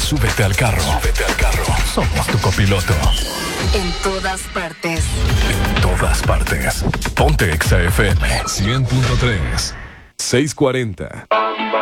Súbete al carro. Somos tu copiloto. En todas partes. En todas partes. Ponte Exa FM 100.3 640.